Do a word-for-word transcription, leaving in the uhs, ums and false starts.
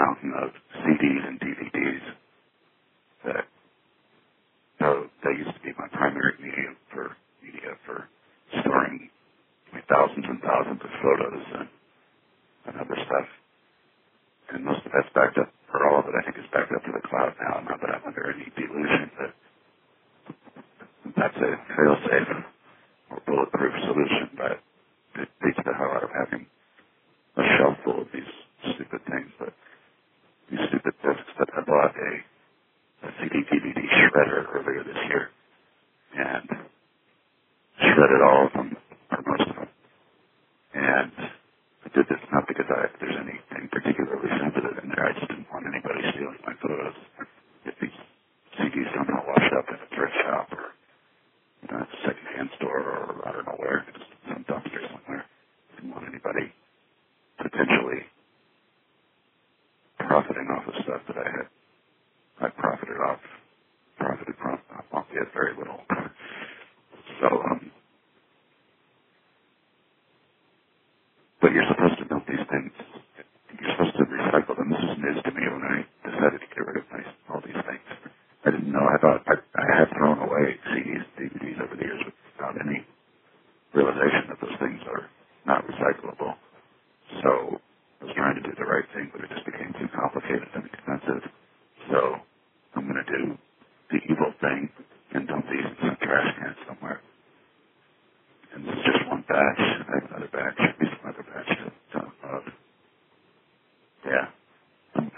mountain of C Ds and D V Ds that, so they used to be my primary medium for media for storing like, thousands and thousands of photos and, and other stuff. And most of that's backed up, or all of it I think is backed up to the cloud now, not that I'm under any delusion that that's a fail-safe or bulletproof solution, but it beats the hell out of having a shelf full of these stupid things, but these stupid discs that I bought a, a C D D V D shredder earlier this year and shredded all of them, or most of them. And I did this not because I, there's anything particularly sensitive in there. I just didn't want anybody stealing my photos. If these C Ds somehow washed up in a thrift shop or you know, a secondhand store or I don't know where, just some dumpster somewhere. I didn't want anybody potentially profiting off of stuff that I had I profited off, profited from, albeit very little. So, um, but you're supposed to dump these things. You're supposed to recycle them. This is news to me when I decided to get rid of my, all these things. I didn't know. I thought I, I had thrown away C Ds, D V Ds over the years without any realization that those things are not recyclable. So I was trying to do the right thing, but it just became too complicated and expensive. So I'm going to do the evil thing and dump these